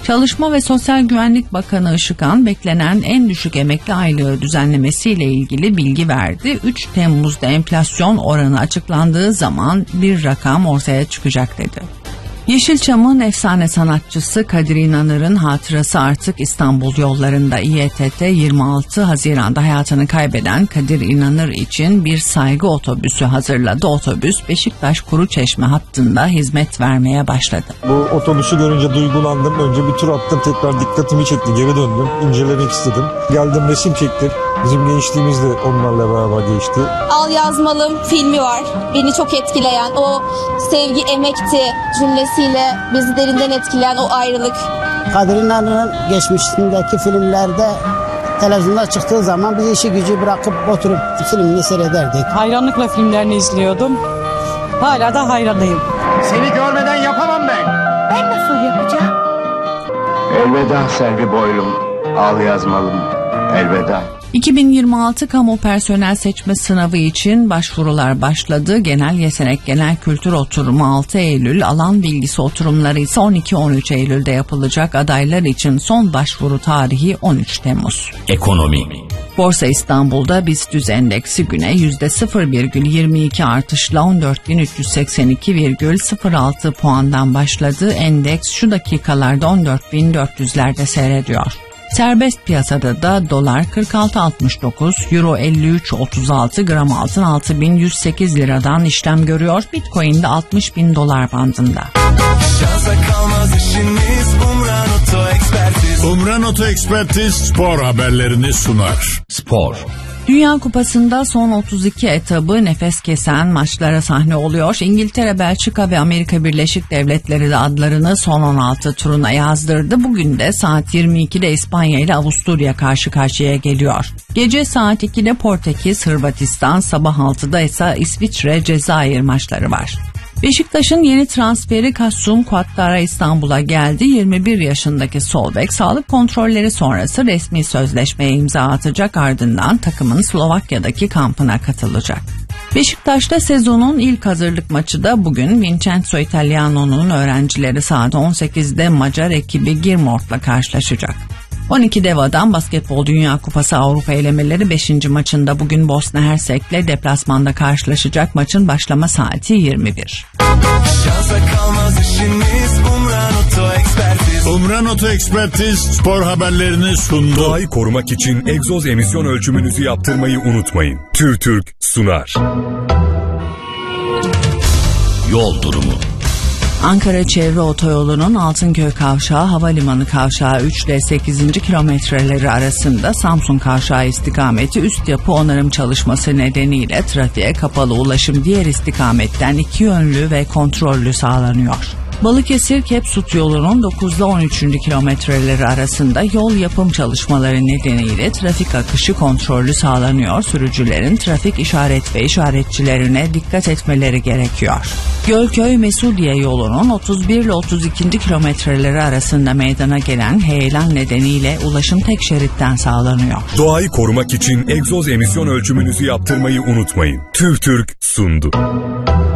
Çalışma ve Sosyal Güvenlik Bakanı Işıkhan beklenen en düşük emekli aylığı düzenlemesiyle ilgili bilgi verdi. 3 Temmuz'da enflasyon oranı açıklandığı zaman bir rakam ortaya çıkacak dedi. Yeşilçam'ın efsane sanatçısı Kadir İnanır'ın hatırası artık İstanbul yollarında. İETT 26 Haziran'da hayatını kaybeden Kadir İnanır için bir saygı otobüsü hazırladı. Otobüs Beşiktaş-Kuruçeşme hattında hizmet vermeye başladı. Bu otobüsü görünce duygulandım. Önce bir tur attım, tekrar dikkatimi çekti. Geri döndüm, incelemek istedim. Geldim, resim çektim. Bizim gençliğimiz de onlarla beraber geçti. Al Yazmalım filmi var. Beni çok etkileyen, o sevgi emekti cümlesiyle bizi derinden etkileyen o ayrılık. Kadir İnanır'ın geçmişindeki filmlerde televizyonda çıktığı zaman biz işi gücü bırakıp oturup filmini seyrederdik. Hayranlıkla filmlerini izliyordum. Hala da hayranıyım. Seni görmeden yapamam ben. Ben nasıl yapacağım? Elveda Selvi Boylum. Al Yazmalım. Elveda. 2026 kamu personel seçme sınavı için başvurular başladı. Genel yetenek, genel kültür oturumu 6 Eylül, alan bilgisi oturumları ise 12-13 Eylül'de yapılacak. Adaylar için son başvuru tarihi 13 Temmuz. Ekonomi. Borsa İstanbul'da BIST endeksi güne %0,22 artışla 14.382,06 puandan başladı. Endeks şu dakikalarda 14.400'lerde seyrediyor. Serbest piyasada da dolar 46.69, euro 53.36, gram altın 6.108 liradan işlem görüyor. Bitcoin de 60.000 dolar bandında. Umran Oto Ekspertiz spor haberlerini sunar. Spor. Dünya Kupası'nda son 32 etabı nefes kesen maçlara sahne oluyor. İngiltere, Belçika ve Amerika Birleşik Devletleri de adlarını son 16 turuna yazdırdı. Bugün de saat 22'de İspanya ile Avusturya karşı karşıya geliyor. Gece saat 2'de Portekiz, Hırvatistan, sabah 6'da ise İsviçre, Cezayir maçları var. Beşiktaş'ın yeni transferi Kasum Kuattara İstanbul'a geldi. 21 yaşındaki sol bek sağlık kontrolleri sonrası resmi sözleşmeye imza atacak, ardından takımın Slovakya'daki kampına katılacak. Beşiktaş'ta sezonun ilk hazırlık maçı da bugün. Vincenzo Italiano'nun öğrencileri saat 18'de Macar ekibi Girmort'la karşılaşacak. 12 dev adam Basketbol Dünya Kupası Avrupa elemeleri 5. maçında bugün Bosna Hersek'le deplasmanda karşılaşacak. Maçın başlama saati 21. Umran Oto Ekspertiz spor haberlerini sundu. Doğayı korumak için egzoz emisyon ölçümünüzü yaptırmayı unutmayın. TÜRTÜRK sunar. Yol durumu. Ankara Çevre Otoyolu'nun Altınköy Kavşağı Havalimanı Kavşağı 3 ile 8. kilometreleri arasında Samsun Kavşağı istikameti üst yapı onarım çalışması nedeniyle trafiğe kapalı, ulaşım diğer istikametten 2 yönlü ve kontrollü sağlanıyor. Balıkesir-Kepsut yolunun 9 ile 13. kilometreleri arasında yol yapım çalışmaları nedeniyle trafik akışı kontrollü sağlanıyor. Sürücülerin trafik işaret ve işaretçilerine dikkat etmeleri gerekiyor. Gölköy-Mesudiye yolunun 31 ile 32. kilometreleri arasında meydana gelen heyelan nedeniyle ulaşım tek şeritten sağlanıyor. Doğayı korumak için egzoz emisyon ölçümünüzü yaptırmayı unutmayın. TÜRTÜRK sundu.